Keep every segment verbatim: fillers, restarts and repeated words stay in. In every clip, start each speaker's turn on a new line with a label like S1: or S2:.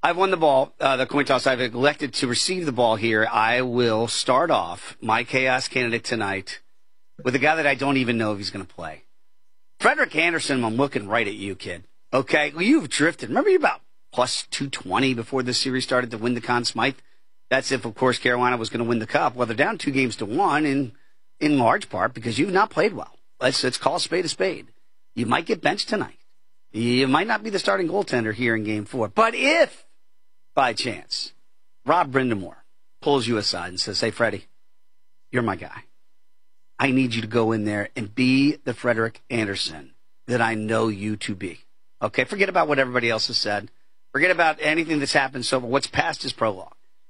S1: I've won the ball, uh, the coin toss. I've elected to receive the ball here. I will start off my chaos candidate tonight with a guy that I don't even know if he's going to play. Frederik Andersen, I'm looking right at you, kid. Okay? Well, you've drifted. Remember you about plus two twenty before this series started to win the Conn Smythe? That's if, of course, Carolina was going to win the Cup. Well, they're down two games to one in, in large part because you've not played well. Let's, let's call a spade a spade. You might get benched tonight. You might not be the starting goaltender here in game four. But if, by chance, Rob Brind'Amour pulls you aside and says, hey, Freddie, you're my guy. I need you to go in there and be the Frederik Andersen that I know you to be. Okay, forget about what everybody else has said. Forget about anything that's happened so far. What's past is prologue.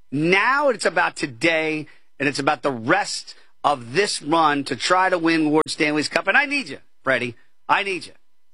S1: Now it's about today, and it's about the rest of this run to try to win Lord Stanley's Cup. And I need you, Freddie. I need you.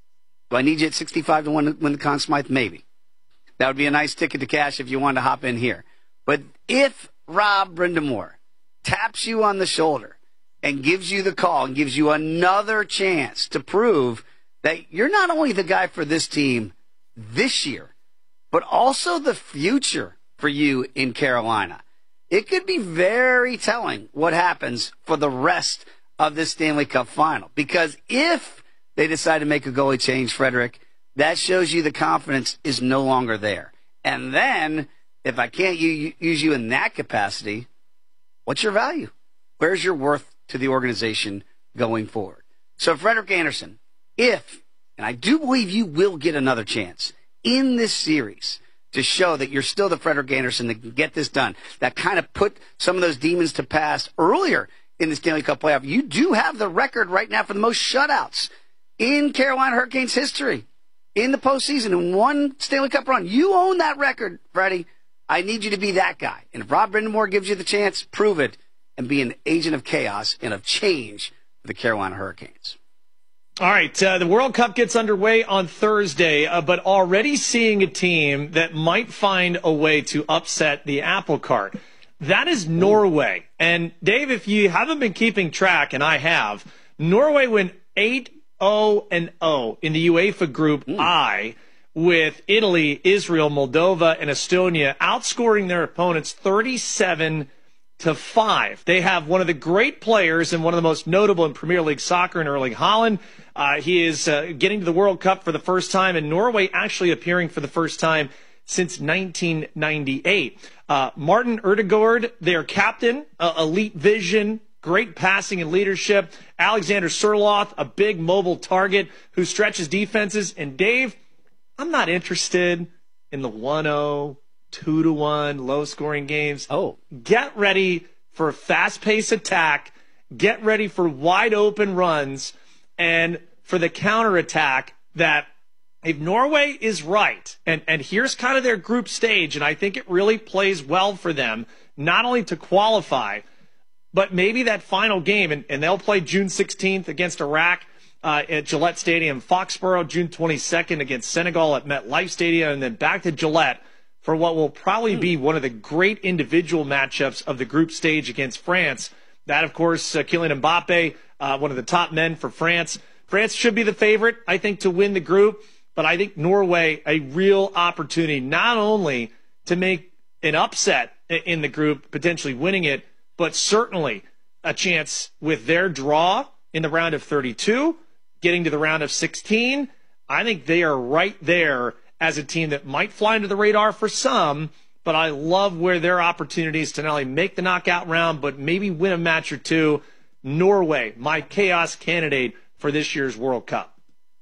S1: Do I need you at sixty-five to one to win the Conn Smythe? Maybe. That would be a nice ticket to cash if you wanted to hop in here. But if Rob Brind'Amour taps you on the shoulder and gives you the call and gives you another chance to prove that you're not only the guy for this team this year, but also the future for you in Carolina, it could be very telling what happens for the rest of this Stanley Cup final. Because if they decide to make a goalie change, Frederik, that shows you the confidence is no longer there. And then, if I can't u- use you in that capacity, what's your value? Where's your worth to the organization going forward? So, Frederik Andersen, if, and I do believe you will get another chance in this series to show that you're still the Frederik Andersen that can get this done, that kind of put some of those demons to pass earlier in the Stanley Cup playoff. You do have the record right now for the most shutouts in Carolina Hurricanes history in the postseason in one Stanley Cup run. You own that record, Freddie. I need you to be that guy. And if Rob Brind'Amour gives you the chance, prove it and be an agent of chaos and of change for the Carolina Hurricanes.
S2: All right, uh, the World Cup gets underway on Thursday, uh, but already seeing a team that might find a way to upset the apple cart. That is Norway. And, Dave, if you haven't been keeping track, and I have, Norway went eight oh and oh in the UEFA Group mm. I, with Italy, Israel, Moldova, and Estonia outscoring their opponents thirty-seven to five. They have one of the great players and one of the most notable in Premier League soccer in Erling Haaland. Uh, he is uh, getting to the World Cup for the first time, and Norway actually appearing for the first time since nineteen ninety-eight. Uh, Martin Ødegaard, their captain, uh, elite vision, great passing and leadership. Alexander Sørloth, a big mobile target who stretches defenses. And Dave, I'm not interested in the one oh, two to one, low-scoring games.
S1: Oh.
S2: Get ready for a fast-paced attack. Get ready for wide-open runs. And for the counterattack that if Norway is right, and, and here's kind of their group stage, and I think it really plays well for them, not only to qualify, but maybe that final game, and, and they'll play June sixteenth against Iraq uh, at Gillette Stadium, Foxborough June twenty-second against Senegal at MetLife Stadium, and then back to Gillette for what will probably be one of the great individual matchups of the group stage against France. That, of course, uh, Kylian Mbappe, uh, one of the top men for France. France should be the favorite, I think, to win the group, but I think Norway, a real opportunity not only to make an upset in the group, potentially winning it, but certainly a chance with their draw in the round of thirty-two, getting to the round of sixteen. I think they are right there as a team that might fly under the radar for some, but I love where their opportunities to not only make the knockout round, but maybe win a match or two. Norway, my chaos candidate for this year's World Cup.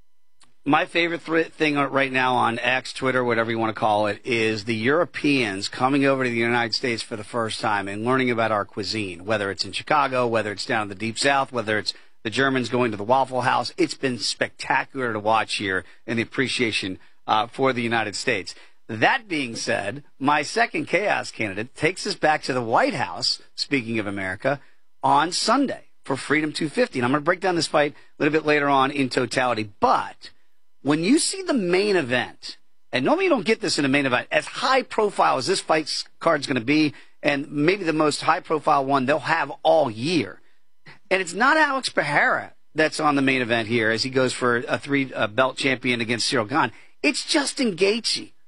S1: My favorite th- thing right now on X, Twitter, whatever you want to call it, is the Europeans coming over to the United States for the first time and learning about our cuisine, whether it's in Chicago, whether it's down in the Deep South, whether it's the Germans going to the Waffle House. It's been spectacular to watch here in the appreciation uh, for the United States. That being said, my second chaos candidate takes us back to the White House, speaking of America, on Sunday for Freedom two fifty. And I'm going to break down this fight a little bit later on in totality. But when you see the main event, and normally you don't get this in a main event, as high profile as this fight card's going to be, and maybe the most high profile one they'll have all year. And it's not Alex Pereira that's on the main event here as he goes for a three uh, belt champion against Cyril Gane. It's Justin Gaethje.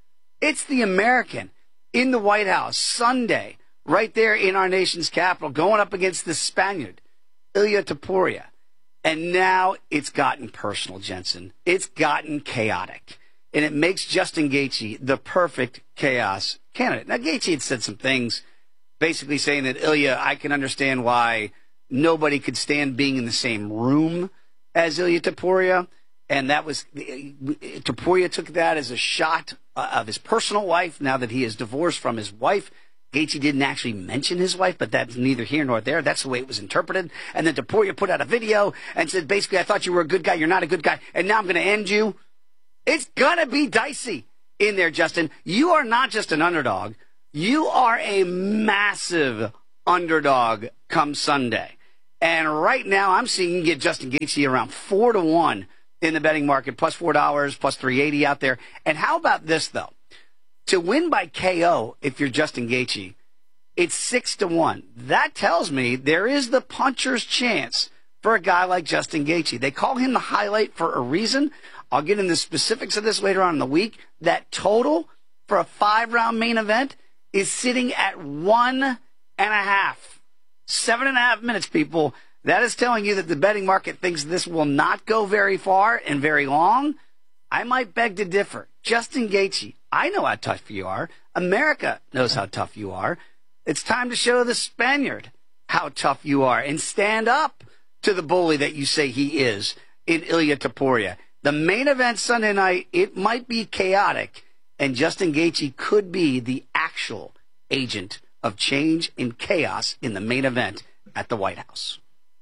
S1: It's the American in the White House Sunday, right there in our nation's capital, going up against the Spaniard, Ilia Topuria. And now it's gotten personal, Jensen. It's gotten chaotic. And it makes Justin Gaethje the perfect chaos candidate. Now, Gaethje had said some things basically saying that, Ilia, I can understand why nobody could stand being in the same room as Ilia Topuria. And that was, Topuria took that as a shot of his personal life now that he is divorced from his wife. Gaethje didn't actually mention his wife, but that's neither here nor there. That's the way it was interpreted. And then Topuria put out a video and said, basically, I thought you were a good guy. You're not a good guy. And now I'm going to end you. It's going to be dicey in there, Justin. You are not just an underdog. You are a massive underdog come Sunday. And right now, I'm seeing you get Justin Gaethje around four to one in the betting market, plus four dollars, plus three eighty out there. And how about this, though? To win by K O, if you're Justin Gaethje, it's six to one. That tells me there is the puncher's chance for a guy like Justin Gaethje. They call him the highlight for a reason. I'll get into the specifics of this later on in the week. That total for a five-round main event is sitting at one and a half. Seven and a half minutes, people. That is telling you that the betting market thinks this will not go very far and very long. I might beg to differ. Justin Gaethje, I know how tough you are. America knows how tough you are. It's time to show the Spaniard how tough you are and stand up to the bully that you say he is in Ilia Topuria. The main event Sunday night, it might be chaotic, and Justin Gaethje could be the actual agent of change and chaos in the main event at the White House.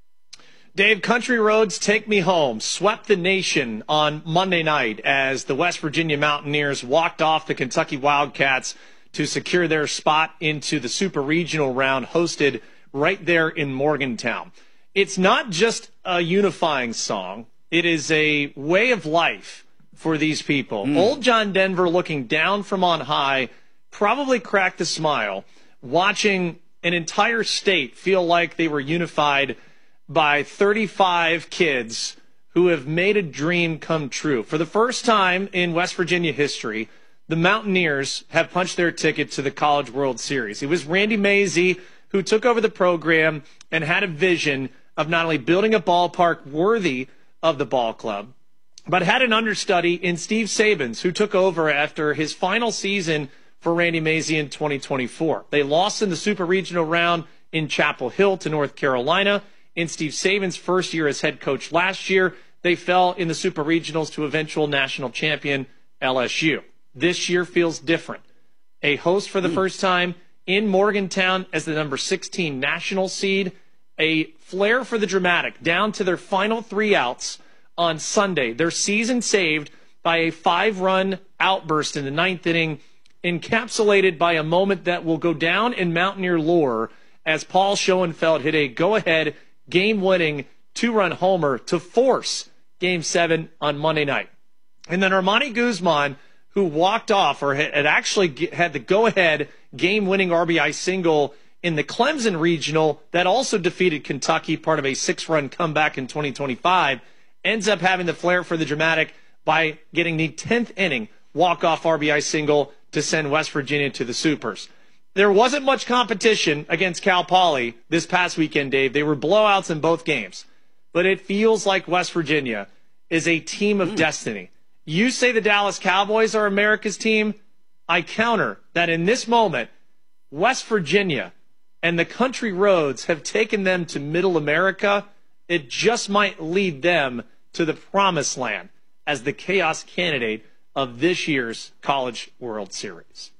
S2: Dave, Country Roads Take Me Home swept the nation on Monday night as the West Virginia Mountaineers walked off the Kentucky Wildcats to secure their spot into the Super Regional round hosted right there in Morgantown. It's not just a unifying song. It is a way of life for these people. Mm. Old John Denver, looking down from on high, probably cracked a smile, watching an entire state feel like they were unified by thirty-five kids who have made a dream come true. For the first time in West Virginia history, the Mountaineers have punched their ticket to the College World Series. It was Randy Mazey who took over the program and had a vision of not only building a ballpark worthy of the ball club, but had an understudy in Steve Sabins, who took over after his final season for Randy Mazey in twenty twenty-four. They lost in the Super Regional round in Chapel Hill to North Carolina. In Steve Sabins' first year as head coach last year, they fell in the Super Regionals to eventual national champion L S U. This year feels different. A host for the mm. first time in Morgantown as the number sixteen national seed. A flair for the dramatic down to their final three outs on Sunday. Their season saved by a five-run outburst in the ninth inning, encapsulated by a moment that will go down in Mountaineer lore as Paul Schoenfeld hit a go-ahead game-winning two-run homer to force Game seven on Monday night. And then Armani Guzman, who walked off or had actually had the go-ahead game-winning R B I single in the Clemson Regional that also defeated Kentucky, part of a six-run comeback in twenty twenty-five, ends up having the flair for the dramatic by getting the tenth inning walk-off R B I single to send West Virginia to the Supers. There wasn't much competition against Cal Poly this past weekend, Dave. They were blowouts in both games. But it feels like West Virginia is a team of mm. destiny. You say the Dallas Cowboys are America's team. I counter that in this moment, West Virginia and the Country Roads have taken them to Middle America. It just might lead them to the promised land as the chaos candidate of this year's College World Series.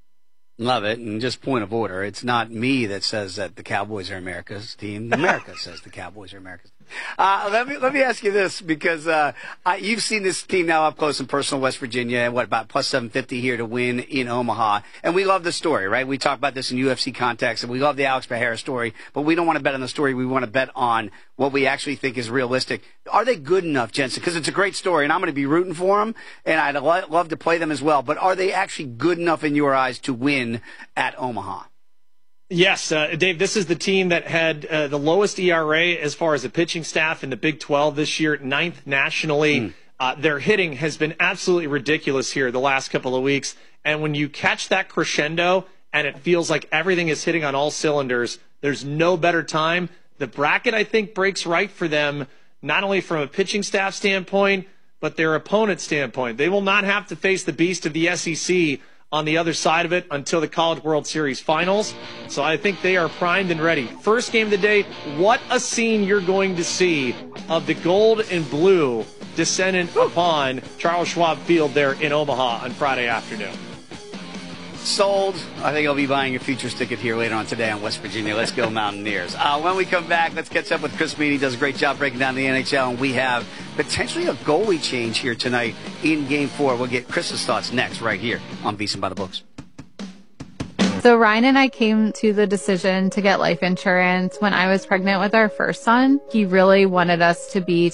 S1: Love it. And just point of order, it's not me that says that the Cowboys are America's team. America says the Cowboys are America's team. Uh, let me let me ask you this, because uh, I, you've seen this team now up close and personal, West Virginia, and what, about plus seven fifty here to win in Omaha. And we love the story, right? We talk about this in U F C context, and we love the Alex Pereira story, but we don't want to bet on the story. We want to bet on what we actually think is realistic. Are they good enough, Jensen? Because it's a great story, and I'm going to be rooting for them, and I'd lo- love to play them as well. But are they actually good enough in your eyes to win at Omaha?
S2: Yes, uh, Dave, this is the team that had uh, the lowest E R A as far as the pitching staff in the Big twelve this year, ninth nationally. Mm. Uh, their hitting has been absolutely ridiculous here the last couple of weeks. And when you catch that crescendo and it feels like everything is hitting on all cylinders, there's no better time. The bracket, I think, breaks right for them, not only from a pitching staff standpoint, but their opponent standpoint. They will not have to face the beast of the S E C on the other side of it until the College World Series finals. So I think they are primed and ready. First game of the day, what a scene you're going to see of the gold and blue descendant upon Charles Schwab Field there in Omaha on Friday afternoon.
S1: Sold. I think I'll be buying a futures ticket here later on today on West Virginia. Let's go Mountaineers. Uh, when we come back, let's catch up with Chris Meany. He does a great job breaking down the N H L, and we have potentially a goalie change here tonight in Game four. We'll get Chris's thoughts next right here on VSiN by the Books.
S3: So Ryan and I came to the decision to get life insurance when I was pregnant with our first son. He really wanted us to be